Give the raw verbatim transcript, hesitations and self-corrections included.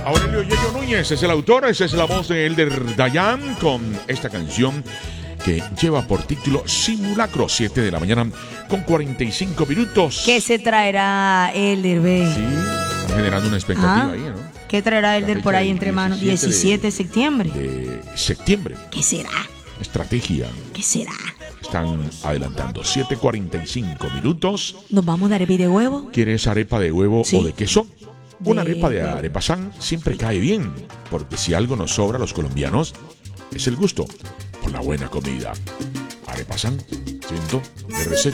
Aurelio Yello Núñez es el autor, esa es la voz de Elder Dayan con esta canción que lleva por título Simulacro. Siete de la mañana con cuarenta y cinco minutos. ¿Qué se traerá Elder, B? Sí, está generando una expectativa Ah, ahí, ¿no? ¿Qué traerá La Elder fecha por ahí del entre manos? diecisiete diecisiete de septiembre. De septiembre. ¿Qué será? Estrategia. ¿Qué será? Están adelantando. siete cuarenta y cinco minutos. ¿Nos vamos a dar arepa de huevo? ¿Quieres arepa de huevo Sí. o de queso? Una De arepa de huevo. arepasán siempre cae bien, porque si algo nos sobra a los colombianos, es el gusto por la buena comida. Arepasán, siento, de receta.